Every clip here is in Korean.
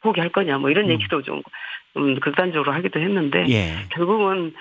포기할 거냐 뭐 이런 얘기도 좀 극단적으로 하기도 했는데 예. 결국은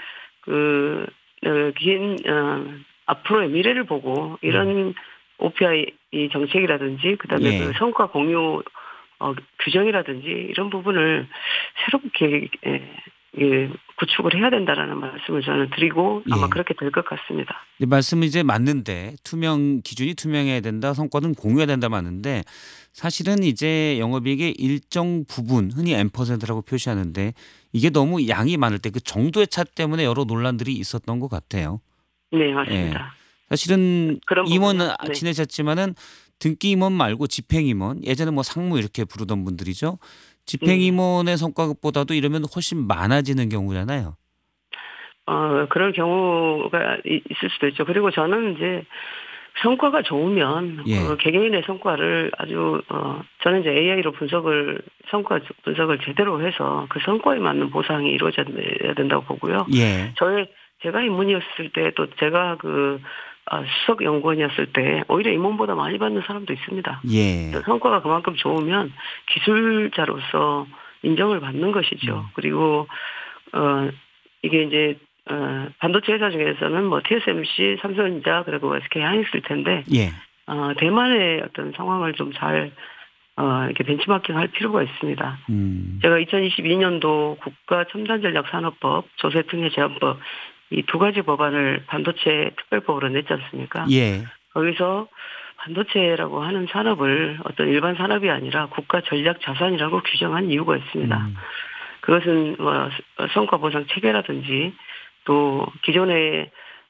긴 앞으로의 미래를 보고 이런 OPI 정책이라든지 그다음에 그 예. 성과 공유 규정이라든지 이런 부분을 새롭게 구축을 해야 된다라는 말씀을 저는 드리고 아마 예. 그렇게 될 것 같습니다. 말씀이 이제 맞는데 기준이 투명해야 된다, 성과는 공유해야 된다 맞는데 사실은 이제 영업이익의 일정 부분 흔히 N%라고 표시하는데 이게 너무 양이 많을 때 그 정도의 차 때문에 여러 논란들이 있었던 것 같아요. 네, 예. 맞습니다. 사실은 그런 부분이요. 임원은 네. 지내셨지만은 등기 임원 말고 집행임원 예전에 뭐 상무 이렇게 부르던 분들이죠. 네. 집행임원의 성과보다도 이러면 훨씬 많아지는 경우잖아요. 그럴 경우가 있을 수도 있죠. 그리고 저는 이제 성과가 좋으면 그 예. 개개인의 성과를 아주 저는 이제 AI로 성과 분석을 제대로 해서 그 성과에 맞는 보상이 이루어져야 된다고 보고요. 예. 제가 임원이었을 때 또 제가 수석 연구원이었을 때 오히려 임원보다 많이 받는 사람도 있습니다. 예. 성과가 그만큼 좋으면 기술자로서 인정을 받는 것이죠. 그리고 이게 이제 반도체 회사 중에서는 뭐 TSMC, 삼성전자 그리고 SK 하이닉스일 텐데 예. 대만의 어떤 상황을 좀 잘 이렇게 벤치마킹할 필요가 있습니다. 음. 제가 2022년도 국가첨단전략산업법, 조세특례제한법 이 두 가지 법안을 반도체 특별법으로 냈지 않습니까? 예. 거기서 반도체라고 하는 산업을 어떤 일반 산업이 아니라 국가 전략 자산이라고 규정한 이유가 있습니다. 그것은 뭐 성과 보상 체계라든지 또 기존에는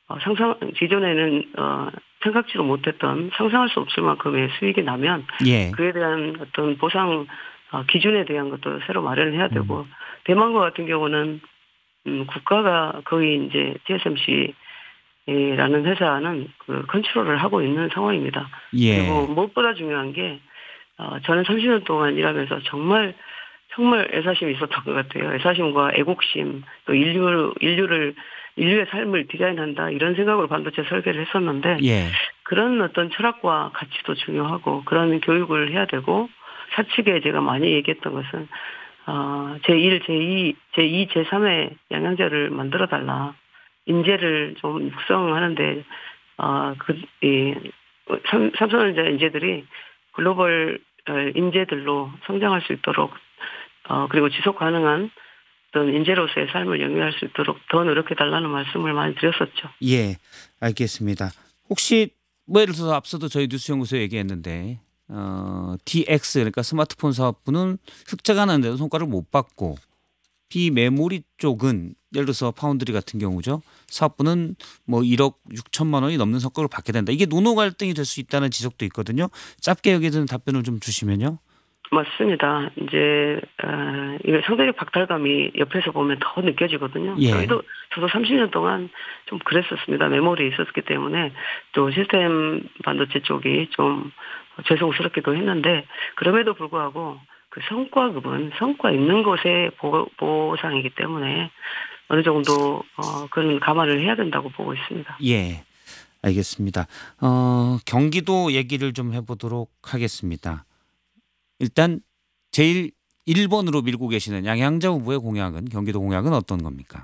생각지도 못했던 상상할 수 없을 만큼의 수익이 나면 예. 그에 대한 어떤 보상 기준에 대한 것도 새로 마련을 해야 음. 되고 대만과 같은 경우는 국가가 거의 이제 TSMC라는 회사는 그 컨트롤을 하고 있는 상황입니다. 그리고 예. 무엇보다 중요한 게 저는 30년 동안 일하면서 정말 애사심이 있었던 것 같아요. 애사심과 애국심, 또 인류의 삶을 디자인한다 이런 생각으로 반도체 설계를 했었는데 예. 그런 어떤 철학과 가치도 중요하고 그런 교육을 해야 되고 사측에 제가 많이 얘기했던 것은 제1, 제2, 제3의 영양제를 만들어 달라. 인재를 좀 육성하는데 삼성전자 인재들이 글로벌 인재들로 성장할 수 있도록 그리고 지속 가능한 어떤 인재로서의 삶을 영위할 수 있도록 더 노력해 달라는 말씀을 많이 드렸었죠. 예. 알겠습니다. 혹시 뭐 예를 들어서 앞서도 저희 뉴스연구소 얘기했는데 DX 그러니까 스마트폰 사업부는 흑자가 나는데도 성과를 못 받고 비메모리 쪽은 예를 들어서 파운드리 같은 경우죠. 사업부는 뭐 1억 6천만 원이 넘는 성과를 받게 된다. 이게 노노 갈등이 될 수 있다는 지적도 있거든요. 짧게 여기에 대한 답변을 좀 주시면요. 맞습니다. 이제 이게 상대적 박탈감이 옆에서 보면 더 느껴지거든요. 예. 저도 30년 동안 좀 그랬었습니다. 메모리에 있었기 때문에 또 시스템 반도체 쪽이 좀 죄송스럽기도 했는데 그럼에도 불구하고 그 성과급은 성과 있는 것의 보상이기 때문에 어느 정도 그런 감안을 해야 된다고 보고 있습니다. 예. 알겠습니다. 경기도 얘기를 좀 해보도록 하겠습니다. 일단 제일 1번으로 밀고 계시는 양양자 후보의 공약은 경기도 공약은 어떤 겁니까?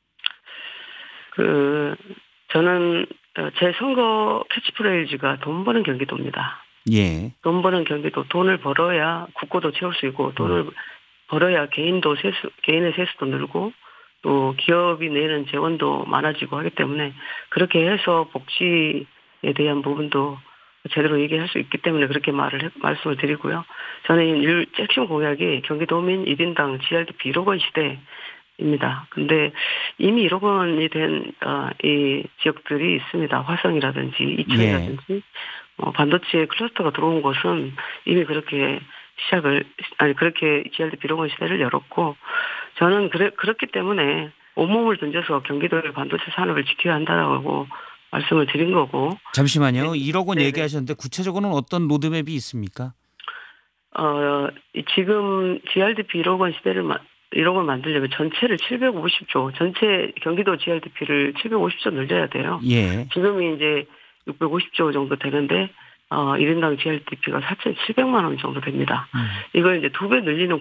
저는 제 선거 캐치프레이즈가 돈 버는 경기도입니다. 예. 돈 버는 경기도, 돈을 벌어야 국고도 채울 수 있고 돈을 벌어야 개인의 세수도 늘고 또 기업이 내는 재원도 많아지고 하기 때문에 그렇게 해서 복지에 대한 부분도 제대로 얘기할 수 있기 때문에 그렇게 말씀을 드리고요. 저는 핵심 공약이 경기도민 1인당 GRDP 1억 원 시대입니다. 근데 이미 1억 원이 된 이 지역들이 있습니다. 화성이라든지 예. 이천이라든지 반도체 클러스터가 들어온 곳은 이미 그렇게 그렇게 GRDP 1억 원 시대를 열었고 저는 그렇기 때문에 온몸을 던져서 경기도의 반도체 산업을 지켜야 한다라고 말씀을 드린 거고. 잠시만요. 1억 원 네네. 얘기하셨는데 구체적으로는 어떤 로드맵이 있습니까? 지금 GRDP 1억 원 시대를 1억 원 만들려면 전체를 750조, 전체 경기도 GRDP를 750조 늘려야 돼요. 예. 지금이 이제 650조 정도 되는데 1인당 GRDP가 4,700만 원 정도 됩니다. 이걸 이제 2배 늘리는